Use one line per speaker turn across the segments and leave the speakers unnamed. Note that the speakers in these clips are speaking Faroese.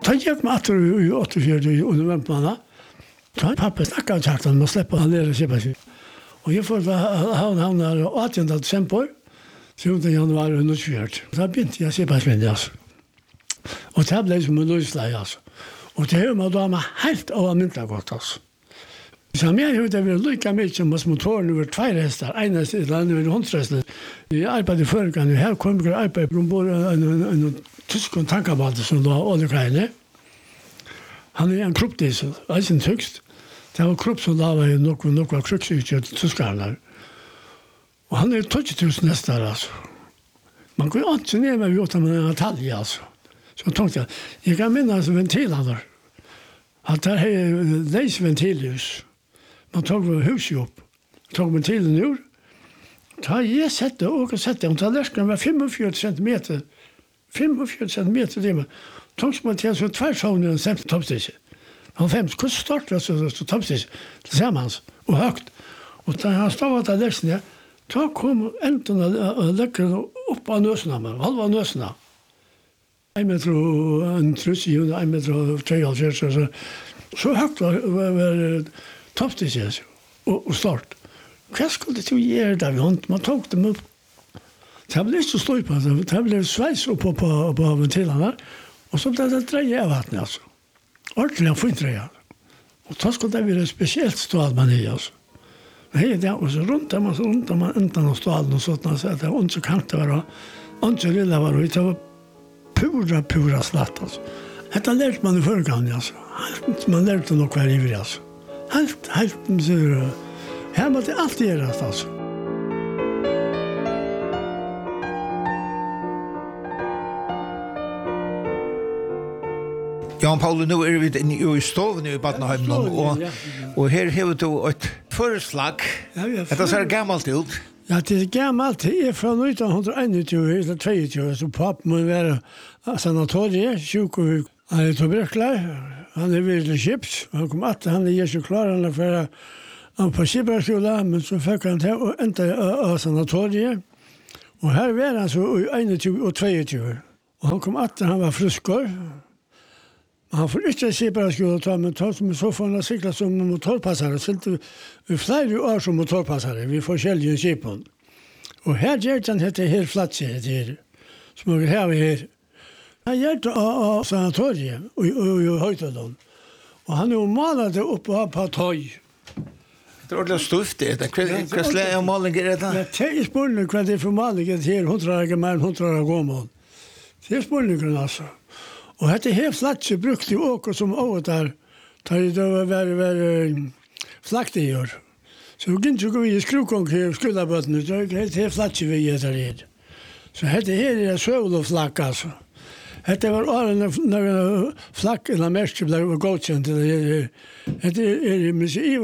Ta gick mig att i 84 och november. Ta pappa snackade sagt att man släpper han ner och köpa sig. Och jag får han 18 december 7 januari 1924. Så började jag köpa sig alltså. Och det blev som en lösning alltså. Och det är man då helt avmynta gott alltså. Så mer hur det vill lycka mycket som motorn över 2 hästar, ena sidan över 100 hästar. Jag arbetade förr kan här kommer jag arbeta på en tysk tankabåt som då oljekranen. Han är en kroppdiesel, alltså en högst. Det var kropp som la var några kruxutgör tyskarna. Och han är 20,000 hästar alltså. Man går inte ner med utan en detalj alltså. Så tänkte jag kan minnas ventilerna. Att det är läsventilljus. Man tog huset upp. Tog ventilen ur. Ta jag sätter och ta läskan var 45 centimeter. 45 centimeter det. Tog man till så tvärsågen och sen toppsticka. Han 5 kurs startar så toppsticka tillsammans och högt. Och där han stod att läsna. Ta kom änden och lägger upp av nösarna, halva nösarna. 1 meter och en trussig, 1 meter och 3,5 så högt var toppsticka och start. Vad skulle du göra där vi hånd? Man tog dem upp. Det blev så stort på det. Det blev svejs upp på ventilerna. Och så blev det dreja av vattnet alltså. Ordentligt fint dreja. Och då skulle det vara speciellt stål man i alltså. Hej där och så runt man inte någon stål och sånt så att det inte kan det vara. Inte lilla var det var pura slatt alltså. Detta lärde man i förgången alltså. Man lärde nog kvar i alltså. Helt så här måste allt göras alltså.
Jan Paul, nu är vi inne i stoven i Badnaheimen och här har du ett förslag. Det ser gammalt ut.
Ja, det är gammalt. Det är från 1921 eller 22 så pappa må vara sanatorie, sjukhus. Han är tuberkulär. Han är vid chips. Han kom att han är så klar han för han på Sibirskola men så fick han till och inte sanatorie. Och här var han så 21 och 22. Och han kom att han var friskor. Han får inte se på skolan ta men ta som så får han cykla som motorpassare så vi flera år som motorpassare vi får själva skipon och här gör han heter helt flatt det som vi har här han gör det sanatorium och höjtadon och han är målade upp på toj
det är ordentligt stuft det vad slä målning är det
det är spårning vad det är för målning det är 100 gammal 100 gammal det är spårningen alltså. Och det här flatset brukte ju åka som åt där. Det var flakt det gör. Så vi kunde ju gå i skruvkonk i skuldaböten. Så det här flatset vi gör där. Så det här är söv och flak alltså. Det var åren när flak eller märke blev godkänt. Det är över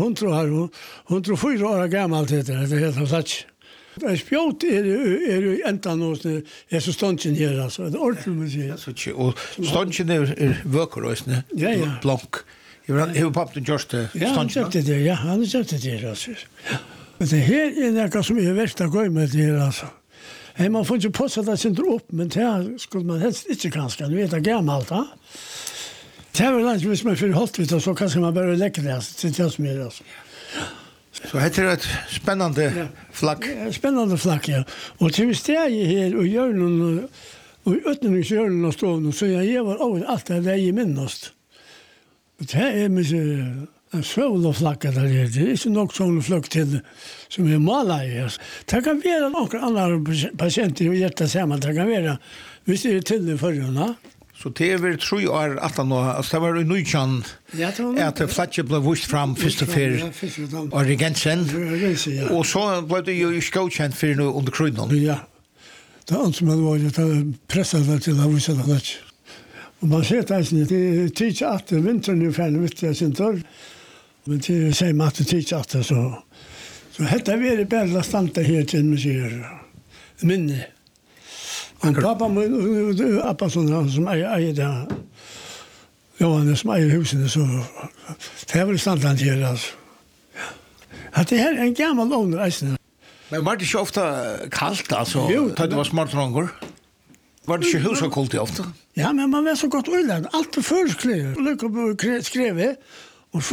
104 år gammalt det här flatset. Spjåt är ända något är så stånchen här alltså det ordentligt musik.
Och stånchen är vökerösne.
Ja.
Blank. Hur pappa just stånchen.
Ja, han har sett det alltså. Men det här är något som är värsta gå med det alltså. Hej man får ju passa det sen upp men det skulle man helst inte kanske du vet det gammalt va. Det var langt hvis man för hållt vid så kanske man börjar läcka det till oss mer alltså.
Så heter det ett spännande flack.
Spännande flack, ja. Och till steg här och gör någon och utnyttjar och står och så jag var allt det där i minst. Det är med en svål flack där det är inte nog sån flack till som är malaj. Det kan vara några andra patienter och hjärta samman det kan vara. Vi ser till det förruna.
Så det var 3 år att han alltså det var i Nujchan att flatche blev visst fram först och för och regensen och så blev det ju skåkänt för nu under kryddan.
Ja. Det ansåg man var ju pressade till att visa det. Och man ser att det tids att vintern nu fan vet jag inte. Men det säger man att det tids att så hette vi det bästa stanta här till museet. Minne. Men pappa appa som är där. Johannes som är i huset så det var standard här alltså. Att det här en gammal ålder alltså.
Men var det så ofta kallt alltså? Det var smart trångor. Var det ikke husakult ofta?
Ja, men man var så godt ullad. Alt er førsklivet. Lykke skrevet. Og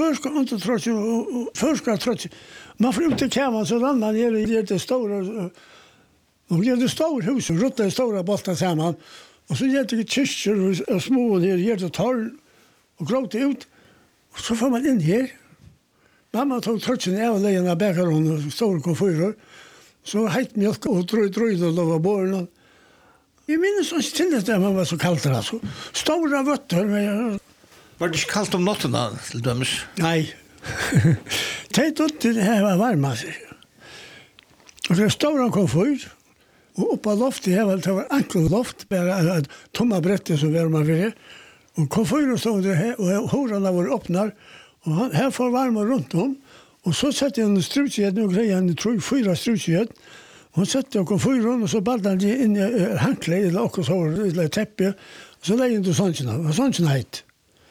førskar man får ut til kævan, så rann man gjør det store, og gjør det store hus, og ruttet det store bolta sammen, og så gjør det kyrkjer og små, og gjør det torr, og gråt det ut, og så får man inn her. Mamma tog trøtjen av leien av bækaron og store konfyrer, så heit mjölk og drøyd og lov av båren. Jeg minnes ikke til det man var så kaldt der, altså. Store vøtter.
Var det ikke kaldt om nottene, til dømes?
Nei. Det det här var varmt. Och det stora komfort och upp på loftet det var enkelt loft bara ett tomma brätte som var man vill. Och komforten stod det här och horarna var öppnar och här får varma runt om och så satte jag en strutjed och grejen tror jag 4 strutjed. Hon satte jag komforten och så badade de in i handkläder och så eller täppe så lägger inte sånt hit.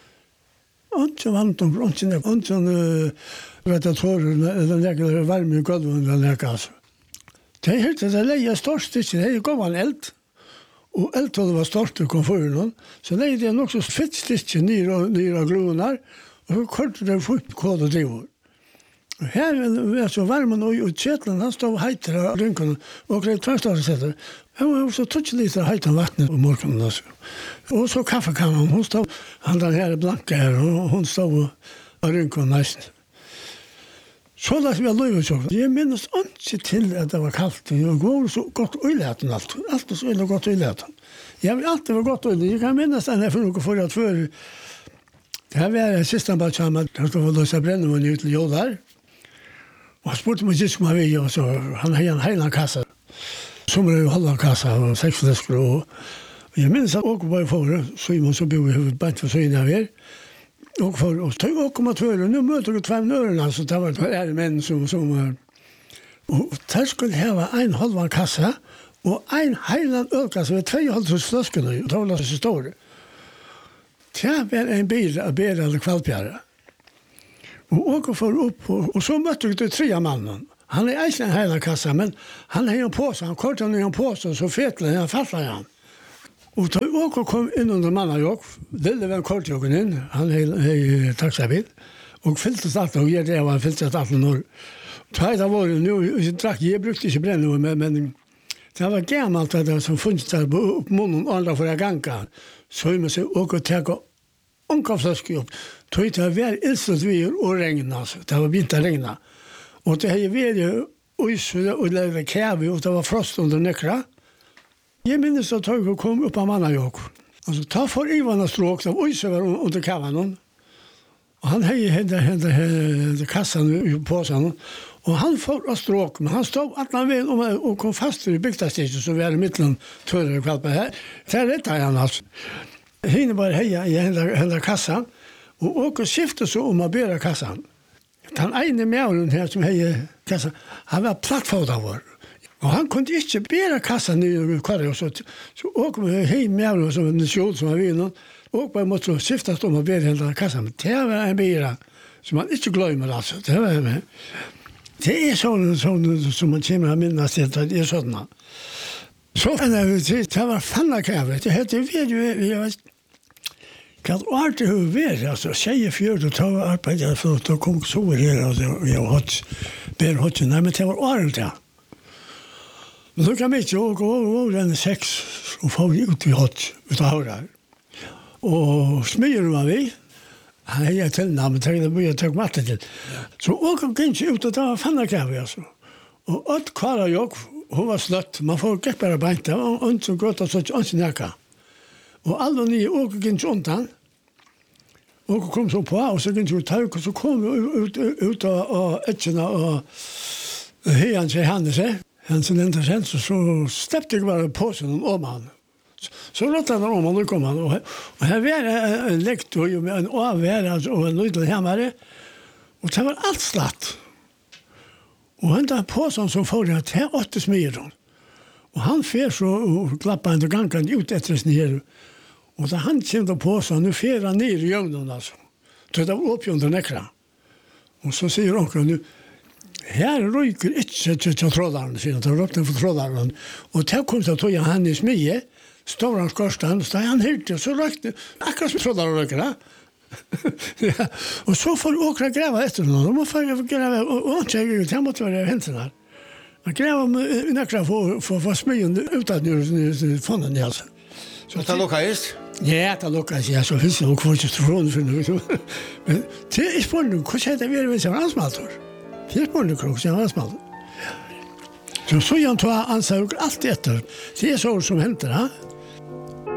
Och så vant de runt sin och så radiatorer eller lägger värme i golvet eller läggas. Det heter det lägger störst det är gammal eld. Och eldtålet var stort och kom för någon. Så lägger det också fittstitchen ner glönar och så kortar det fort kod och drivor. Och här är så värmen och kätlen han står hejter och rynken och det tvärstadssätter. Han var så touchliter hejten vattnet på morgonen alltså. Och så kaffekammaren hon står han där här blanka här och hon står och rynken nästan. Så lagt vi löjde så. Jag minns inte till att det var kallt. Jag går så gott öjläten allt. Allt så öjligt gott öjläten. Jag vill alltid vara gott öjligt. Jag kan minnas den här för något för att för. Det här var sista batchaman. Han stod och lösa brännvån ut till jord där. Och han spurte mig just om vi och så. Han har en hela kassa. Som är ju halva kassa och 6 flaskor. Och jag minns att åka bara för Simon så bor vi huvudet för Sina här. Och för oss tog och komma två nu möter vi 2 ören så det var män som och det skulle ha en halv kassa och en hel ölkassa med 2,5 flaskor och då var det så stort. Det var en bil av ber eller kvalpjära. Och för upp och så mötte vi 3 mannen. Han är inte en hel kassa men han är en påse, han kortar ner en påse så fetlar han fattar han. Och då kom in under mannajok, det var en kortjoken in, han är taxabil, och fyllde allt och det var fyllt allt norr. Tvärda var det nu, jag brukte inte bränna men det var gammalt att det som funnits där på munnen andra för att ganga. Så vi måste åka och täcka omkavflaskor upp. Det var ilsligt vir och regn alltså, det var vinterregna. Och det här var ju och det kräver och det var frost under nykra. Jag minns att jag kom upp av mannajok. Alltså ta för Ivan och stråk av Öjsöver under kavan. Och han hade kassan på sig. Och han får stråk, men han stod att han vill och kom fast i byggnadsstället så vi är i mitten törre kväll på här. Det rättade han alltså. Hinner bara heja i hela kassan och åker skifta så om att bära kassan. Den ene mjaulen här som hejer kassan, han var plattfotad var. Och han kunde inte bära kassan i kvar så åker vi hem mjaulen som en skjol som var vinnan. Och bara måste skiftas om att bära hela kassan. Men det var en bära som man inte glömmer alltså. Det är sånt som man kommer att minnas till att det är sådana. Så det var fannakävligt. Det hette vi kan art hur alltså tjejer för att ta arbete för att komma så här och jag har hot men det var art där. Men så kan vi ju gå den 6 och få ut i hot utav det. Och smyr var vi. Han är till namn till det jag tog matte till. Så och kan inte ut att ta fannakävligt alltså. Och att klara jag hon var slött. Man får gett bara bänta och så gott att så inte näka. Och alla ni åker inte undan. Och kom så på och så gick ju tag och så kom ut och etcherna och han sig han sig. Han sen inte sen så steppte jag bara på sig om han. Så låter han om och kom han och här var en lektor ju med en avvärd och en liten hammare. Och det var allt slatt. Och han där på som får det här 8 smyron. Och han fer så och klappar inte gangan ut efter snir. Och så han kände på så nu fer han ner i ögonen alltså. Så det var uppe under näkra. Och så säger onkeln nu här ryker inte till trådaren så det rökte för trådaren. Och där kom så tog han i smyge stora skorsten, så han hyrte, så rökte, akkurat som trodde han rökte, ja. Och så får åkra gräva efter någon, de får gräva, och jag måste vara händerna här. Man gräva med näkra för smygen utan ur fonden i halsen.
Så det lukkades?
Ja, det lukkades, ja, så finns det nog kvartstrofrån för nu. Men det är spårande, hur säger det vi är som ansmaltor? Det är spårande krok som ansmaltor. Så jag tar ansvar alltid efter. Det är så som händer, ha?